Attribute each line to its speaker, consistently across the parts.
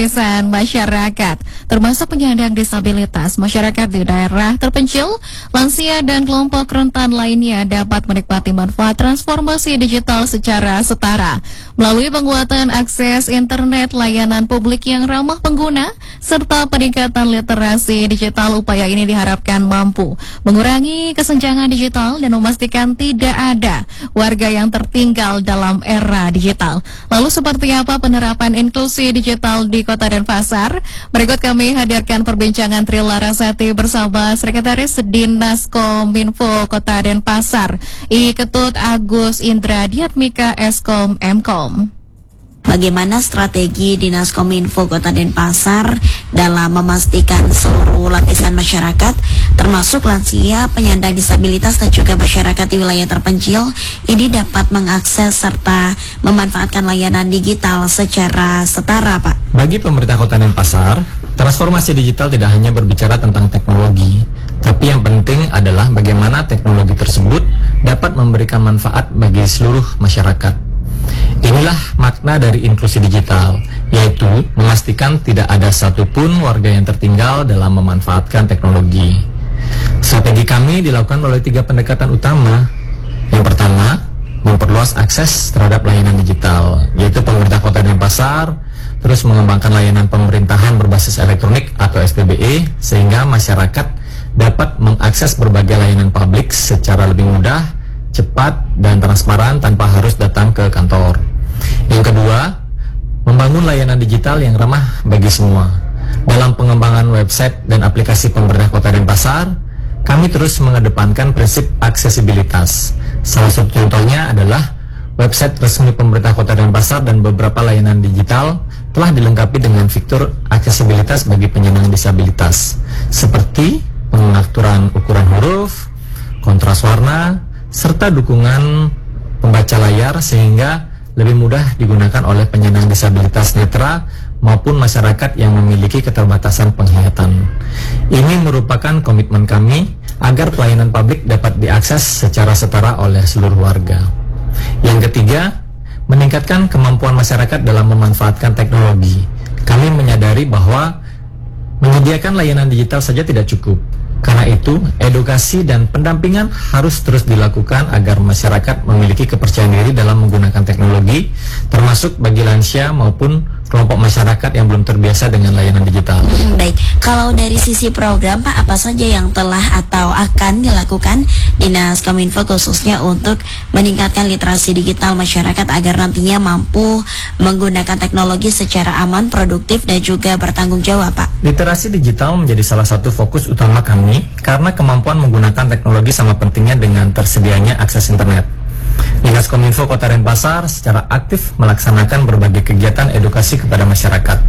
Speaker 1: lapisan masyarakat, termasuk penyandang disabilitas, masyarakat di daerah terpencil, lansia, dan kelompok rentan lainnya dapat menikmati manfaat transformasi digital secara setara melalui penguatan akses internet, layanan publik yang ramah pengguna, serta peningkatan literasi digital. Upaya ini diharapkan mampu mengurangi kesenjangan digital dan memastikan tidak ada warga yang tertinggal dalam era digital. Lalu seperti apa penerapan inklusi digital di Kota Denpasar? Berikut kami hadirkan perbincangan Tri Larasati bersama Sekretaris Dinas Kominfo Kota Denpasar, I Ketut Agus Indra Diatmika Eskom Mkom.
Speaker 2: Bagaimana strategi Dinas Kominfo Kota Denpasar dalam memastikan seluruh lapisan masyarakat, termasuk lansia, penyandang disabilitas, dan juga masyarakat di wilayah terpencil, ini dapat mengakses serta memanfaatkan layanan digital secara setara, Pak?
Speaker 3: Bagi pemerintah Kota Denpasar, transformasi digital tidak hanya berbicara tentang teknologi, tapi yang penting adalah bagaimana teknologi tersebut dapat memberikan manfaat bagi seluruh masyarakat. Inilah makna dari inklusi digital, yaitu memastikan tidak ada satupun warga yang tertinggal dalam memanfaatkan teknologi. Strategi kami dilakukan oleh 3 pendekatan utama. Yang pertama, memperluas akses terhadap layanan digital, yaitu pemerintah Kota Denpasar terus mengembangkan layanan pemerintahan berbasis elektronik atau SPBE, sehingga masyarakat dapat mengakses berbagai layanan publik secara lebih mudah, cepat, dan transparan tanpa harus datang ke kantor. Yang kedua, membangun layanan digital yang ramah bagi semua. Dalam pengembangan website dan aplikasi pemerintah Kota Denpasar, kami terus mengedepankan prinsip aksesibilitas. Salah satu contohnya adalah website resmi pemerintah Kota Denpasar dan beberapa layanan digital telah dilengkapi dengan fitur aksesibilitas bagi penyandang disabilitas, seperti pengaturan ukuran huruf, kontras warna, serta dukungan pembaca layar sehingga lebih mudah digunakan oleh penyandang disabilitas netra maupun masyarakat yang memiliki keterbatasan penglihatan. Ini merupakan komitmen kami agar pelayanan publik dapat diakses secara setara oleh seluruh warga. Yang ketiga, meningkatkan kemampuan masyarakat dalam memanfaatkan teknologi. Kami menyadari bahwa menyediakan layanan digital saja tidak cukup. Karena itu, edukasi dan pendampingan harus terus dilakukan agar masyarakat memiliki kepercayaan diri dalam menggunakan teknologi, termasuk bagi lansia maupun kelompok masyarakat yang belum terbiasa dengan layanan digital.
Speaker 2: Baik, kalau dari sisi program, Pak, apa saja yang telah atau akan dilakukan Dinas Kominfo khususnya untuk meningkatkan literasi digital masyarakat agar nantinya mampu menggunakan teknologi secara aman, produktif, dan juga bertanggung jawab, Pak?
Speaker 3: Literasi digital menjadi salah satu fokus utama kami karena kemampuan menggunakan teknologi sama pentingnya dengan tersedianya akses internet. Dinas Kominfo Kota Denpasar secara aktif melaksanakan berbagai kegiatan edukasi kepada masyarakat,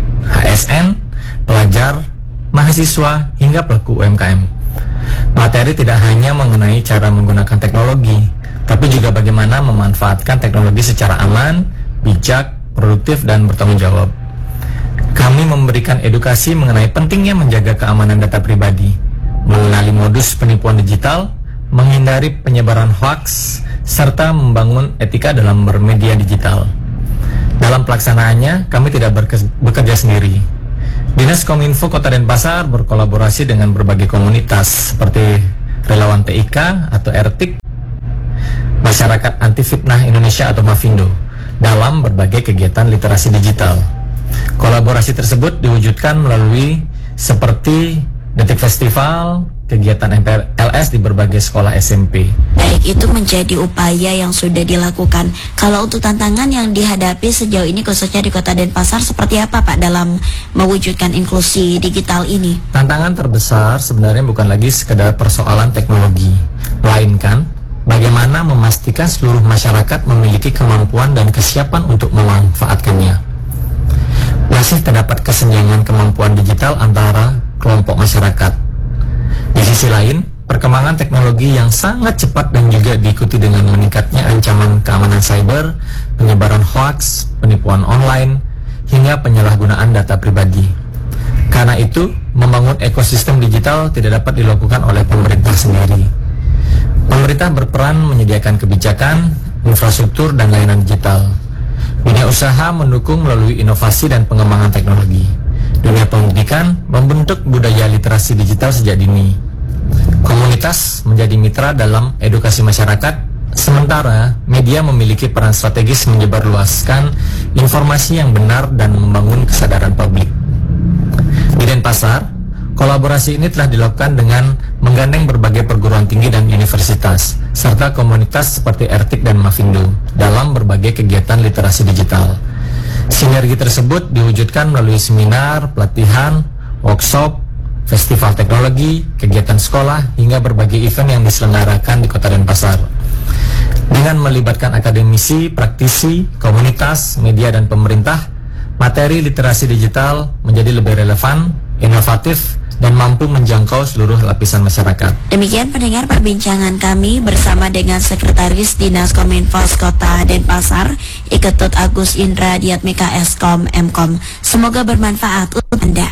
Speaker 3: HSN, pelajar, mahasiswa, hingga pelaku UMKM. Materi tidak hanya mengenai cara menggunakan teknologi, tapi juga bagaimana memanfaatkan teknologi secara aman, bijak, produktif, dan bertanggung jawab. Kami memberikan edukasi mengenai pentingnya menjaga keamanan data pribadi, mengenali modus penipuan digital, menghindari penyebaran hoaks, serta membangun etika dalam bermedia digital. Dalam pelaksanaannya, kami tidak bekerja sendiri. Dinas Kominfo Kota Denpasar berkolaborasi dengan berbagai komunitas seperti Relawan TIK atau RTIK, Masyarakat Anti Fitnah Indonesia atau MAFINDO, dalam berbagai kegiatan literasi digital. Kolaborasi tersebut diwujudkan melalui seperti Detik Festival, kegiatan MPLS di berbagai sekolah SMP.
Speaker 2: Baik, itu menjadi upaya yang sudah dilakukan. Kalau untuk tantangan yang dihadapi sejauh ini khususnya di Kota Denpasar seperti apa, Pak, dalam mewujudkan inklusi digital ini?
Speaker 3: Tantangan terbesar sebenarnya bukan lagi sekedar persoalan teknologi, melainkan bagaimana memastikan seluruh masyarakat memiliki kemampuan dan kesiapan untuk memanfaatkannya. Masih terdapat kesenjangan kemampuan digital antara kelompok masyarakat. Di sisi lain, perkembangan teknologi yang sangat cepat dan juga diikuti dengan meningkatnya ancaman keamanan cyber, penyebaran hoaks, penipuan online, hingga penyalahgunaan data pribadi. Karena itu, membangun ekosistem digital tidak dapat dilakukan oleh pemerintah sendiri. Pemerintah berperan menyediakan kebijakan, infrastruktur, dan layanan digital. Dunia usaha mendukung melalui inovasi dan pengembangan teknologi. digital sejak dini. Komunitas menjadi mitra dalam edukasi masyarakat, sementara media memiliki peran strategis menyebarluaskan informasi yang benar dan membangun kesadaran publik. Di Denpasar, kolaborasi ini telah dilakukan dengan menggandeng berbagai perguruan tinggi dan universitas, serta komunitas seperti Ertik dan Mavindo dalam berbagai kegiatan literasi digital. Sinergi tersebut diwujudkan melalui seminar, pelatihan, workshop, festival teknologi, kegiatan sekolah, hingga berbagai event yang diselenggarakan di Kota Denpasar. Dengan melibatkan akademisi, praktisi, komunitas, media, dan pemerintah, materi literasi digital menjadi lebih relevan, inovatif, dan mampu menjangkau seluruh lapisan masyarakat.
Speaker 2: Demikian pendengar perbincangan kami bersama dengan Sekretaris Dinas Kominfos Kota Denpasar, Iketut Agus Indra Diatmika Eskom Mkom. Semoga bermanfaat untuk Anda.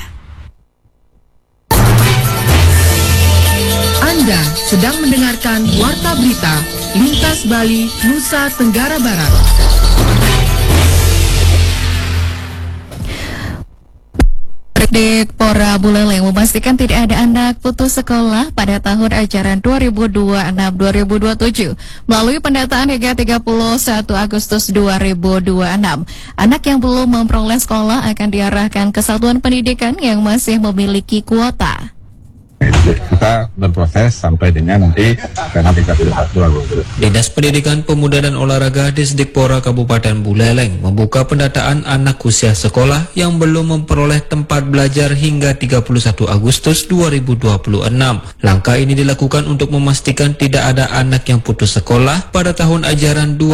Speaker 4: Anda sedang mendengarkan Warta Berita Lintas Bali, Nusa Tenggara Barat.
Speaker 1: Dikpora Buleleng memastikan tidak ada anak putus sekolah pada tahun ajaran 2026-2027 melalui pendataan hingga 31 Agustus 2026. Anak yang belum memperoleh sekolah akan diarahkan ke satuan pendidikan yang masih memiliki kuota.
Speaker 5: Kita berproses sampai dengan nanti karena tingkat 20.
Speaker 6: Dinas Pendidikan Pemuda dan Olahraga Disdikpora Kabupaten Buleleng membuka pendataan anak usia sekolah yang belum memperoleh tempat belajar hingga 31 Agustus 2026. Langkah ini dilakukan untuk memastikan tidak ada anak yang putus sekolah pada tahun ajaran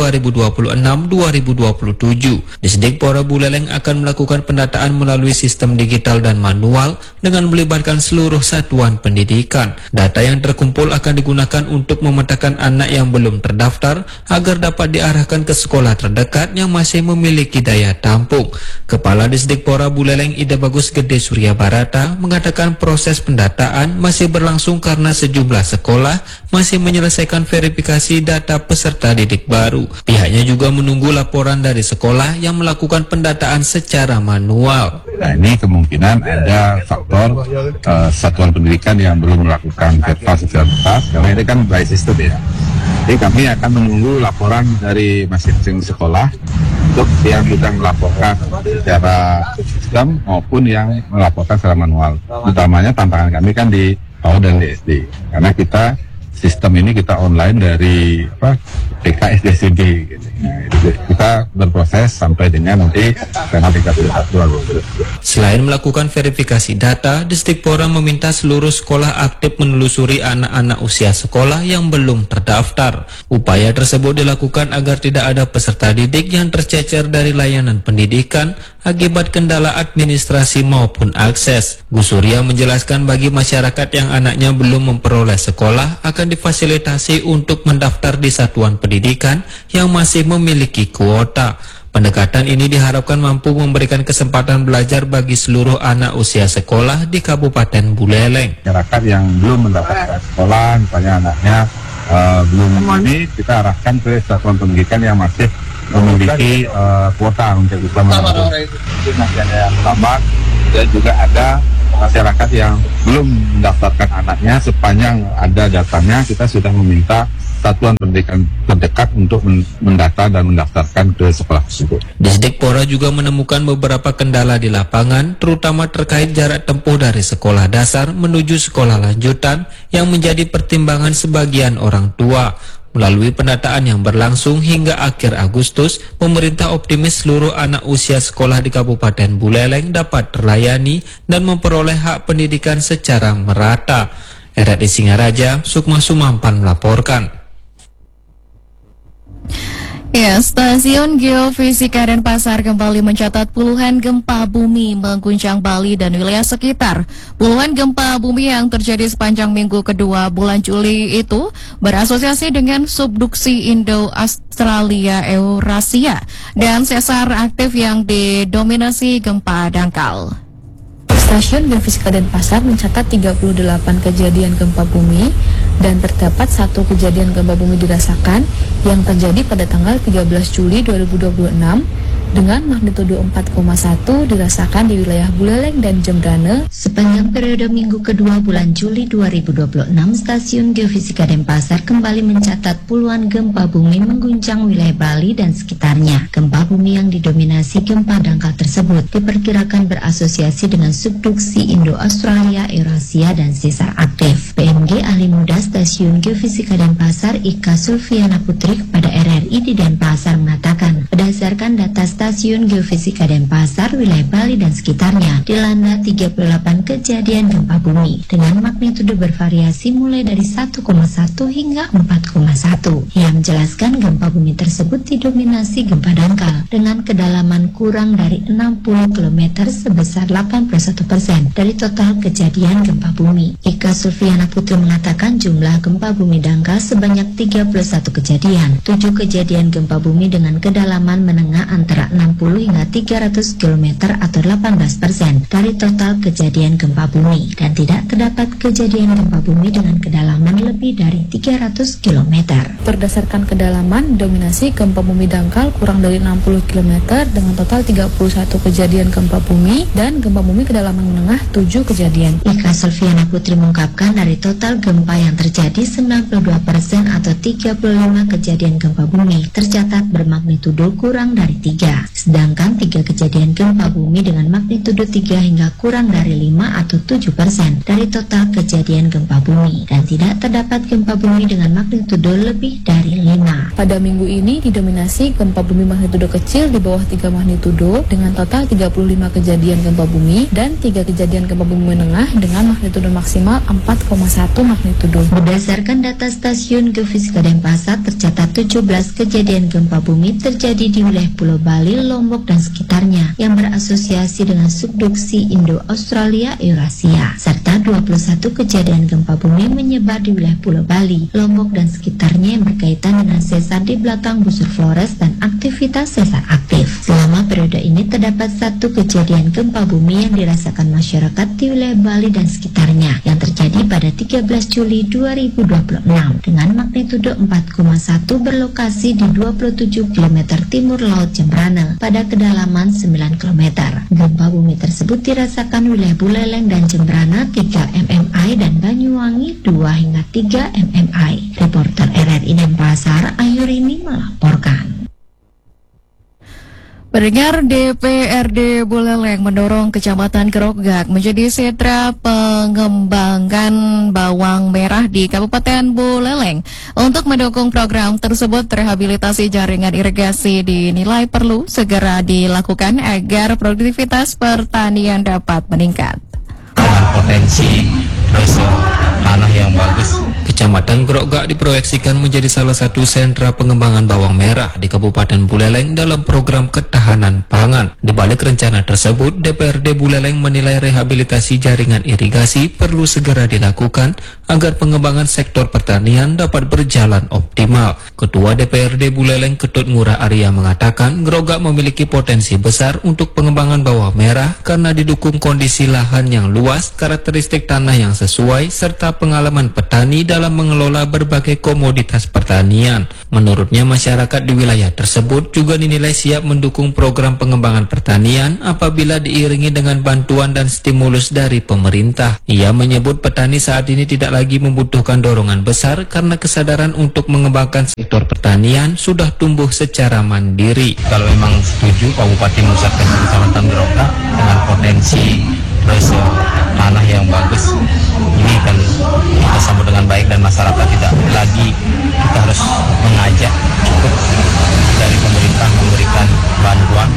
Speaker 6: 2026-2027. Disdikpora Buleleng akan melakukan pendataan melalui sistem digital dan manual dengan melibatkan seluruh satuan pendidikan. Data yang terkumpul akan digunakan untuk memetakan anak yang belum terdaftar agar dapat diarahkan ke sekolah terdekat yang masih memiliki daya tampung. Kepala Disdikpora Buleleng Ida Bagus Gede Surya Barata mengatakan proses pendataan masih berlangsung karena sejumlah sekolah masih menyelesaikan verifikasi data peserta didik baru. Pihaknya juga menunggu laporan dari sekolah yang melakukan pendataan secara manual.
Speaker 5: Nah, ini kemungkinan ada faktor satuan pendidikan yang belum melakukan verifikasi secara tuntas karena ini kan by system ya. Jadi kami akan menunggu laporan dari masing-masing sekolah untuk yang sudah melaporkan secara sistem maupun yang melaporkan secara manual. Utamanya tantangan kami kan di PAUD dan di SD karena kita sistem ini kita online dari TK SD SD gitu. Nah, kita berproses sampai dengan nanti karena tingkat 20.
Speaker 6: Selain melakukan verifikasi data, Disdikpora meminta seluruh sekolah aktif menelusuri anak-anak usia sekolah yang belum terdaftar. Upaya tersebut dilakukan agar tidak ada peserta didik yang tercecer dari layanan pendidikan akibat kendala administrasi maupun akses. Gus Surya menjelaskan bagi masyarakat yang anaknya belum memperoleh sekolah akan difasilitasi untuk mendaftar di satuan pendidikan yang masih memiliki kuota. Pendekatan ini diharapkan mampu memberikan kesempatan belajar bagi seluruh anak usia sekolah di Kabupaten Buleleng.
Speaker 5: Masyarakat yang belum mendapatkan sekolah, misalnya anaknya belum ini, kita arahkan ke satuan pendidikan yang masih memiliki kuota untuk bisa mendapatkan. Nanti ada yang lambat dan juga ada masyarakat yang belum mendaftarkan anaknya. Sepanjang ada datanya, kita sudah meminta satuan pendidikan terdekat untuk mendata dan mendaftarkan ke sekolah tersebut.
Speaker 6: Disdikpora juga menemukan beberapa kendala di lapangan, terutama terkait jarak tempuh dari sekolah dasar menuju sekolah lanjutan yang menjadi pertimbangan sebagian orang tua. Melalui pendataan yang berlangsung hingga akhir Agustus, pemerintah optimis seluruh anak usia sekolah di Kabupaten Buleleng dapat terlayani dan memperoleh hak pendidikan secara merata. RRI Singaraja, Sukma Sumampan melaporkan.
Speaker 1: Ya, Stasiun Geofisika Denpasar kembali mencatat puluhan gempa bumi mengguncang Bali dan wilayah sekitar. Puluhan gempa bumi yang terjadi sepanjang minggu kedua bulan Juli itu berasosiasi dengan subduksi Indo-Australia Eurasia dan sesar aktif yang didominasi gempa dangkal.
Speaker 7: Stasiun Geofisika Denpasar mencatat 38 kejadian gempa bumi dan terdapat 1 kejadian gempa bumi dirasakan yang terjadi pada tanggal 13 Juli 2026 dengan magnitudo 4,1 dirasakan di wilayah Buleleng dan Jembrana.
Speaker 8: Sepanjang periode minggu kedua bulan Juli 2026, Stasiun Geofisika Denpasar kembali mencatat puluhan gempa bumi mengguncang wilayah Bali dan sekitarnya. Gempa bumi yang didominasi gempa dangkal tersebut diperkirakan berasosiasi dengan subduksi Indo-Australia, Eurasia, dan sesar aktif. PMG Ahli Muda Stasiun Geofisika Denpasar Ika Sulfiana Putri pada RRI di Denpasar mengatakan, berdasarkan data Stasiun Geofisika Denpasar, wilayah Bali dan sekitarnya dilanda 38 kejadian gempa bumi dengan magnitudo bervariasi mulai dari 1,1 hingga 4,1. Ia menjelaskan gempa bumi tersebut didominasi gempa dangkal dengan kedalaman kurang dari 60 km sebesar 81% dari total kejadian gempa bumi. Ika Sulfiana Putri mengatakan jumlah gempa bumi dangkal sebanyak 31 kejadian, 7 kejadian gempa bumi dengan kedalaman menengah antara 60 hingga 300 km atau 18% dari total kejadian gempa bumi, dan tidak terdapat kejadian gempa bumi dengan kedalaman lebih dari 300 km.
Speaker 7: Berdasarkan kedalaman, dominasi gempa bumi dangkal kurang dari 60 km dengan total 31 kejadian gempa bumi dan gempa bumi kedalaman menengah 7 kejadian.
Speaker 8: Ika Sulfiana Putri mengungkapkan dari total gempa yang terjadi 92% atau 35 kejadian gempa bumi tercatat bermagnitudo kurang dari 3, sedangkan 3 kejadian gempa bumi dengan magnitudo 3 hingga kurang dari 5 atau 7% dari total kejadian gempa bumi, dan tidak terdapat gempa bumi dengan magnitudo lebih dari 5.
Speaker 7: Pada minggu ini didominasi gempa bumi magnitudo kecil di bawah 3 magnitudo dengan total 35 kejadian gempa bumi dan 3 kejadian gempa bumi menengah dengan magnitudo maksimal 4,1 magnitudo.
Speaker 8: Berdasarkan data Stasiun Geofisika Denpasar, tercatat 17 kejadian gempa bumi terjadi di wilayah Pulau Bali, Lombok dan sekitarnya yang berasosiasi dengan subduksi Indo-Australia, Eurasia, serta 21 kejadian gempa bumi menyebar di wilayah Pulau Bali, Lombok dan sekitarnya yang berkaitan dengan sesar di belakang busur Flores dan aktivitas sesar aktif. Selama periode ini terdapat 1 kejadian gempa bumi yang dirasakan masyarakat di wilayah Bali dan sekitarnya yang terjadi pada 13 Juli 2026 dengan magnitudo 4,1 berlokasi di 27 km timur Laut Jembrana pada kedalaman 9 km. Gempa bumi tersebut dirasakan wilayah Buleleng dan Jembrana 3 mmi dan Banyuwangi 2 hingga 3 mmi. Reporter RRI Denpasar Ayurini melaporkan.
Speaker 1: Pendengar, DPRD Buleleng mendorong Kecamatan Grogak menjadi sentra pengembangan bawang merah di Kabupaten Buleleng. Untuk mendukung program tersebut, rehabilitasi jaringan irigasi dinilai perlu segera dilakukan agar produktivitas pertanian dapat meningkat.
Speaker 9: Dengan potensi tanah yang bagus,
Speaker 6: Kecamatan Grogak diproyeksikan menjadi salah satu sentra pengembangan bawang merah di Kabupaten Buleleng dalam program ketahanan pangan. Di balik rencana tersebut, DPRD Buleleng menilai rehabilitasi jaringan irigasi perlu segera dilakukan agar pengembangan sektor pertanian dapat berjalan optimal. Ketua DPRD Buleleng Ketut Ngurah Arya mengatakan Grogak memiliki potensi besar untuk pengembangan bawang merah karena didukung kondisi lahan yang luas, karakteristik tanah yang sesuai, serta pengalaman petani dalam mengelola berbagai komoditas pertanian. Menurutnya, masyarakat di wilayah tersebut juga dinilai siap mendukung program pengembangan pertanian apabila diiringi dengan bantuan dan stimulus dari pemerintah. Ia menyebut petani saat ini tidak lagi membutuhkan dorongan besar karena kesadaran untuk mengembangkan sektor pertanian sudah tumbuh secara mandiri.
Speaker 9: kalau memang setuju Kabupaten Nusa Tenggara Kecamatan Grogak dengan potensi tanah yang bagus ini kan kita sambut dengan baik dan masyarakat tidak lagi kita harus mengajak, cukup dari pemerintah memberikan bantuan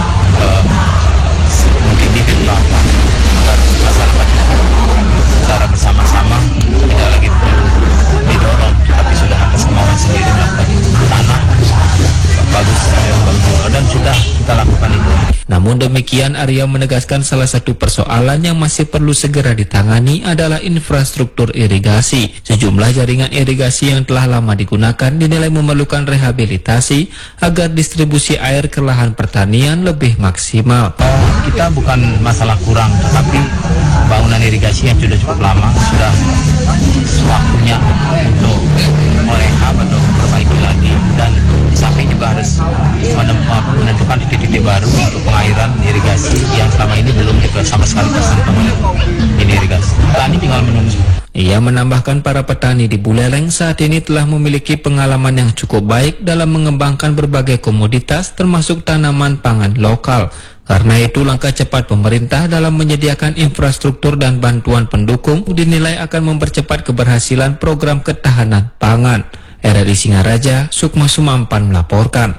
Speaker 9: mungkin bibit kelapa agar masyarakat secara bersama-sama tidak lagi perlu didorong tapi sudah atas kemauan sendiri melakukan tanah bagus dan sudah kita lakukan itu.
Speaker 6: Namun demikian, Arya menegaskan salah satu persoalan yang masih perlu segera ditangani adalah infrastruktur irigasi. Sejumlah jaringan irigasi yang telah lama digunakan dinilai memerlukan rehabilitasi agar distribusi air ke lahan pertanian lebih maksimal.
Speaker 9: Kita bukan masalah kurang, tetapi bangunan irigasi yang sudah cukup lama sudah waktunya untuk merehab atau memperbaiki lagi, dan samping juga harus menentukan titik-titik baru untuk pengairan irigasi yang selama ini belum sama sekali tersentuh oleh ini irigasi. Petani tinggal menunggu.
Speaker 6: Ia menambahkan para petani di Buleleng saat ini telah memiliki pengalaman yang cukup baik dalam mengembangkan berbagai komoditas termasuk tanaman pangan lokal. Karena itu langkah cepat pemerintah dalam menyediakan infrastruktur dan bantuan pendukung dinilai akan mempercepat keberhasilan program ketahanan pangan. RRI Singaraja, Sukma Sumampan melaporkan.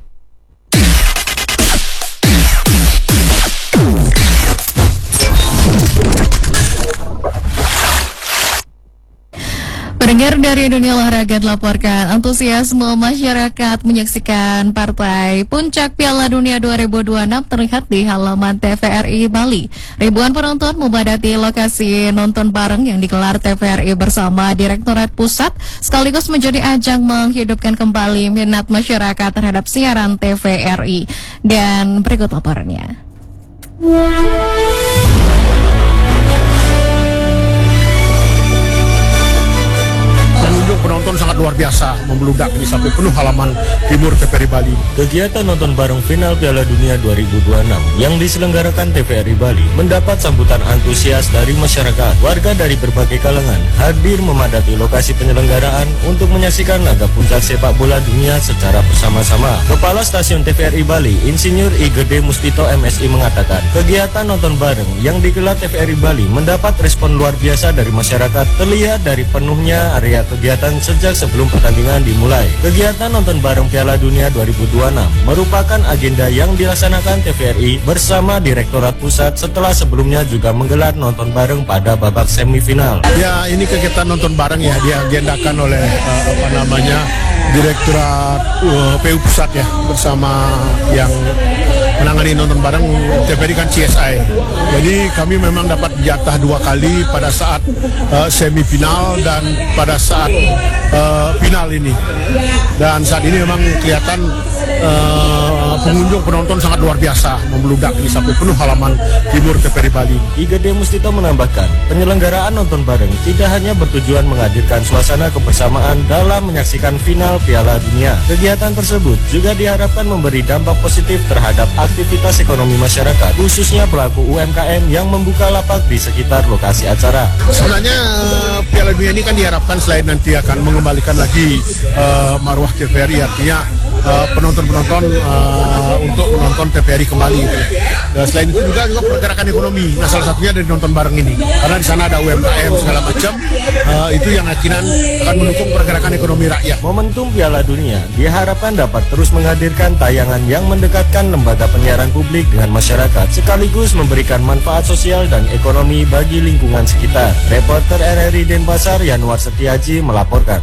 Speaker 1: Pendengar dari dunia olahraga dilaporkan antusiasme masyarakat menyaksikan partai Puncak Piala Dunia 2026 terlihat di halaman TVRI Bali. Ribuan penonton membadati lokasi nonton bareng yang digelar TVRI bersama Direktorat Pusat sekaligus menjadi ajang menghidupkan kembali minat masyarakat terhadap siaran TVRI. Dan berikut laporannya.
Speaker 10: Penonton sangat luar biasa, membludak ini sampai penuh halaman timur TVRI Bali.
Speaker 11: Kegiatan nonton bareng final Piala Dunia 2026 yang diselenggarakan TVRI Bali mendapat sambutan antusias dari masyarakat. Warga dari berbagai kalangan hadir memadati lokasi penyelenggaraan untuk menyaksikan laga puncak sepak bola dunia secara bersama-sama. Kepala Stasiun TVRI Bali, Insinyur I Gede Mustito MSI mengatakan, kegiatan nonton bareng yang digelar TVRI Bali mendapat respon luar biasa dari masyarakat, terlihat dari penuhnya area kegiatan sejak sebelum pertandingan dimulai. Kegiatan nonton bareng Piala Dunia 2026 merupakan agenda yang dilaksanakan TVRI bersama Direktorat Pusat setelah sebelumnya juga menggelar nonton bareng pada babak semifinal.
Speaker 10: Ya, ini kegiatan nonton bareng ya, diagendakan oleh Direktorat PU Pusat ya, bersama yang menangani nonton bareng TVRI kan CSI. Jadi kami memang dapat jatah 2 kali pada saat semifinal dan pada saat final ini. Dan saat ini memang kelihatan pengunjung penonton sangat luar biasa, membludak ini sampai penuh halaman timur TVRI Bali.
Speaker 11: I Gede Mustito menambahkan, penyelenggaraan nonton bareng tidak hanya bertujuan menghadirkan suasana kebersamaan dalam menyaksikan final Piala Dunia. Kegiatan tersebut juga diharapkan memberi dampak positif terhadap aktivitas ekonomi masyarakat, khususnya pelaku UMKM yang membuka lapak di sekitar lokasi acara.
Speaker 10: Sebenarnya Piala Dunia ini kan diharapkan selain nanti akan mengembalikan lagi marwah TVRI, artinya penonton-penonton untuk menonton TVRI kembali gitu. Dan selain itu juga pergerakan ekonomi. Nah, salah satunya dari nonton bareng ini. Karena di sana ada UMKM segala macam, itu yang akhirnya akan mendukung pergerakan ekonomi rakyat.
Speaker 11: Momentum Piala Dunia diharapkan dapat terus menghadirkan tayangan yang mendekatkan lembaga penyiaran publik dengan masyarakat, sekaligus memberikan manfaat sosial dan ekonomi bagi lingkungan sekitar. Reporter RRI Denpasar Yanuar Setiaji melaporkan.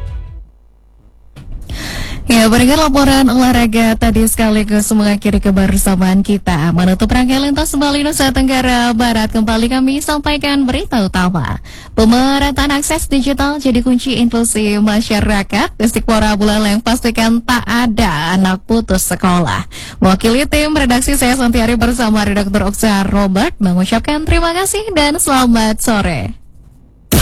Speaker 1: Ya, berikan laporan olahraga tadi sekaligus mengakhiri kebersamaan kita. Menutup rangkaian lintas Bali Nusa Tenggara Barat, kembali kami sampaikan berita utama. Pemerataan akses digital jadi kunci inklusi masyarakat. Distikpora Buleleng pastikan tak ada anak putus sekolah. Mewakili tim redaksi saya Santiari bersama redaktur Oksa Robert mengucapkan terima kasih dan selamat sore.